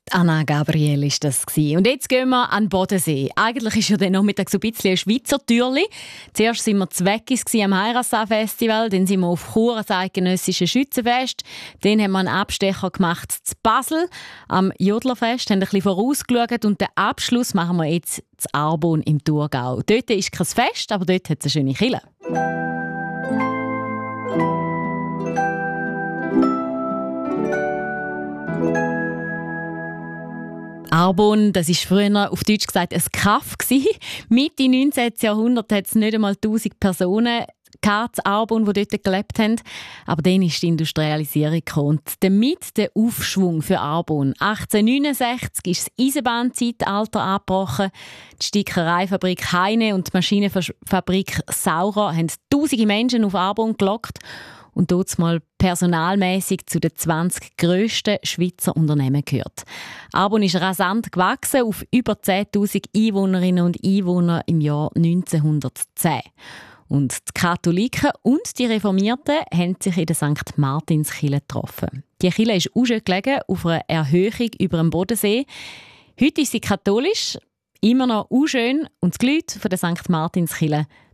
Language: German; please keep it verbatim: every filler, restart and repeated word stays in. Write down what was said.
Anna Gabriel war das. Und jetzt gehen wir an den Bodensee. Eigentlich ist ja der Nachmittag so ein bisschen ein Schweizer Türli. Zuerst waren wir zu Weggis am Heiratsfestival, dann sind wir auf Chur, das eidgenössische Schützenfest. Dann haben wir einen Abstecher gemacht zu Basel am Jodlerfest, haben ein bisschen vorausgeschaut und den Abschluss machen wir jetzt zu Arbon im Thurgau. Dort ist kein Fest, aber dort hat es eine schöne Kirche. Arbon, das war früher auf Deutsch gesagt ein Kaff. Mitte neunzehnten. Jahrhundert hat es nicht einmal tausend Personen in Arbon, die dort gelebt haben. Aber dann ist die Industrialisierung gekommen. Und damit der Aufschwung für Arbon. achtzehnhundertneunundsechzig ist das Eisenbahnzeitalter angebrochen. Die Stickereifabrik Heine und die Maschinenfabrik Saurer haben tausende Menschen auf Arbon gelockt und dort mal personalmäßig zu den zwanzig grössten Schweizer Unternehmen gehört. Arbon ist rasant gewachsen auf über zehntausend Einwohnerinnen und Einwohner im Jahr neunzehnhundertzehn. Und die Katholiken und die Reformierten haben sich in der Sankt Martinskirche getroffen. Die Kirche ist auch schön gelegen, auf einer Erhöhung über dem Bodensee. Heute ist sie katholisch, immer noch auch schön und das Geleit von der Sankt Martinskirche